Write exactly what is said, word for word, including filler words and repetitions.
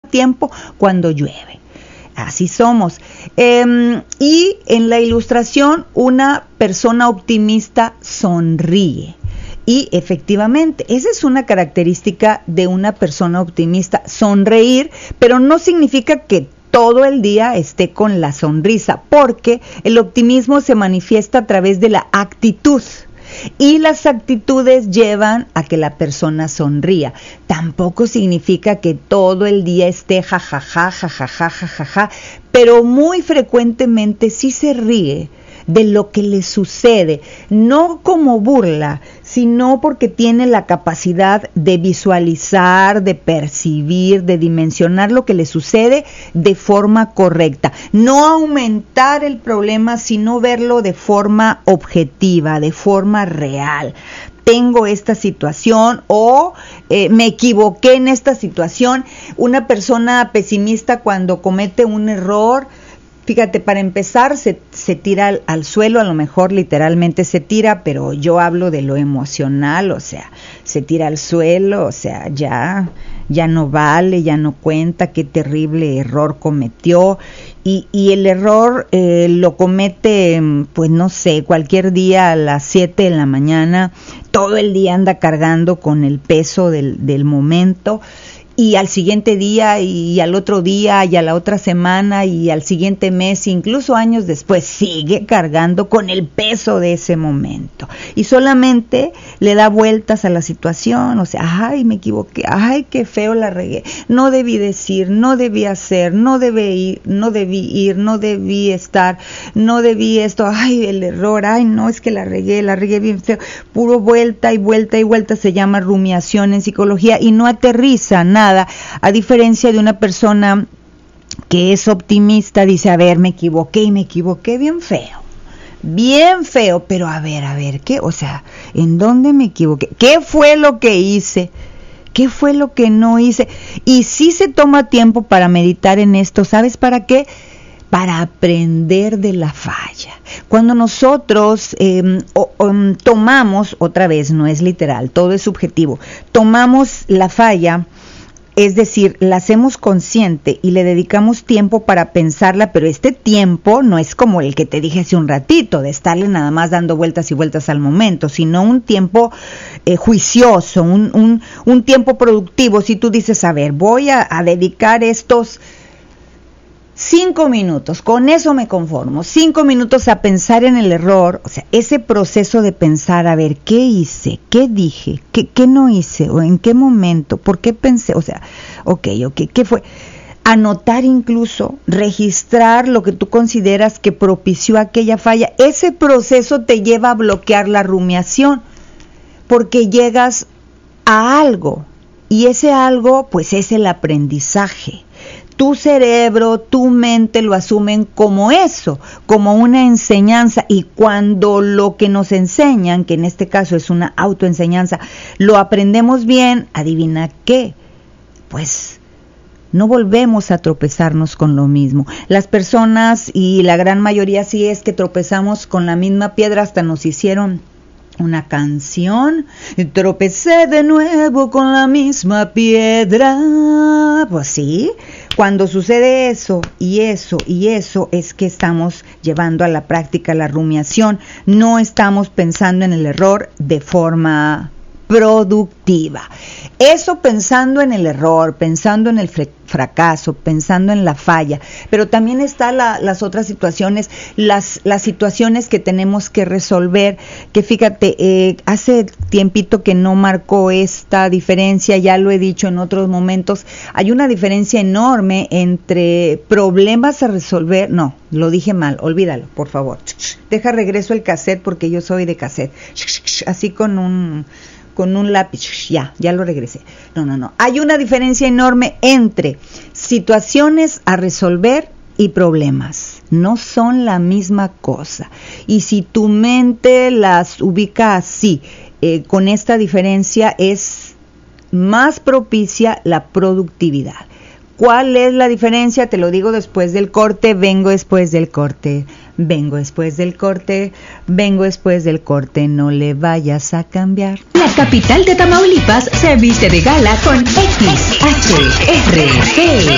tiempo cuando llueve. Así somos. Eh, y en la ilustración, una persona optimista sonríe. Y efectivamente, esa es una característica de una persona optimista, sonreír, pero no significa que todo el día esté con la sonrisa, porque el optimismo se manifiesta a través de la actitud. Y las actitudes llevan a que la persona sonría. Tampoco significa que todo el día esté jajaja, jajaja, jajaja, pero muy frecuentemente sí se ríe de lo que le sucede, no como burla, sino porque tiene la capacidad de visualizar, de percibir, de dimensionar lo que le sucede de forma correcta. No aumentar el problema, sino verlo de forma objetiva, de forma real. Tengo esta situación o eh, me equivoqué en esta situación. Una persona pesimista cuando comete un error, fíjate, para empezar se, se tira al, al suelo, a lo mejor literalmente se tira, pero yo hablo de lo emocional, o sea, se tira al suelo, o sea, ya, ya no vale, ya no cuenta, qué terrible error cometió, y, y el error eh, lo comete, pues no sé, cualquier día a las siete de la mañana, todo el día anda cargando con el peso del, del momento, y al siguiente día y al otro día y a la otra semana y al siguiente mes, incluso años después, sigue cargando con el peso de ese momento y solamente le da vueltas a la situación, o sea, ay, me equivoqué, ay, qué feo la regué, no debí decir, no debí hacer, no debí ir, no debí ir, no debí estar, no debí esto, ay, el error, ay, no, es que la regué, la regué bien feo, puro vuelta y vuelta y vuelta, se llama rumiación en psicología y no aterriza nada. A diferencia de una persona que es optimista, dice, a ver, me equivoqué y me equivoqué bien feo, bien feo, pero a ver, a ver, ¿qué? O sea, ¿en dónde me equivoqué? ¿Qué fue lo que hice? ¿Qué fue lo que no hice? Y sí se toma tiempo para meditar en esto, ¿sabes para qué? Para aprender de la falla. Cuando nosotros eh, o, o, tomamos, otra vez, no es literal, todo es subjetivo, tomamos la falla, es decir, la hacemos consciente y le dedicamos tiempo para pensarla, pero este tiempo no es como el que te dije hace un ratito, de estarle nada más dando vueltas y vueltas al momento, sino un tiempo eh, juicioso, un, un, un tiempo productivo. Si tú dices, a ver, voy a, a dedicar estos cinco minutos, con eso me conformo, cinco minutos a pensar en el error, o sea, ese proceso de pensar, a ver, ¿qué hice? ¿Qué dije? ¿Qué, qué no hice? ¿O en qué momento? ¿Por qué pensé? O sea, ok, ok, ¿qué fue? Anotar incluso, registrar lo que tú consideras que propició aquella falla, ese proceso te lleva a bloquear la rumiación, porque llegas a algo, y ese algo, pues es el aprendizaje. Tu cerebro, tu mente lo asumen como eso, como una enseñanza, y cuando lo que nos enseñan, que en este caso es una autoenseñanza, lo aprendemos bien, adivina qué, pues no volvemos a tropezarnos con lo mismo. Las personas, y la gran mayoría sí es que tropezamos con la misma piedra, hasta nos hicieron una canción, tropecé de nuevo con la misma piedra. Pues sí, cuando sucede eso y eso y eso es que estamos llevando a la práctica la rumiación, no estamos pensando en el error de forma productiva. Eso pensando en el error, pensando en el fracaso, pensando en la falla, pero también están la, las otras situaciones, las, las situaciones que tenemos que resolver, que fíjate, eh, hace tiempito que no marcó esta diferencia, ya lo he dicho en otros momentos, hay una diferencia enorme entre problemas a resolver, no, lo dije mal, olvídalo, por favor, deja regreso el cassette porque yo soy de cassette, así con un... con un lápiz, ya, ya lo regresé. No, no, no. Hay una diferencia enorme entre situaciones a resolver y problemas. No son la misma cosa. Y si tu mente las ubica así, eh, con esta diferencia, es más propicia la productividad. ¿Cuál es la diferencia? Te lo digo después del corte, vengo después del corte. Vengo después del corte, vengo después del corte, no le vayas a cambiar. La capital de Tamaulipas se viste de gala con X H R G.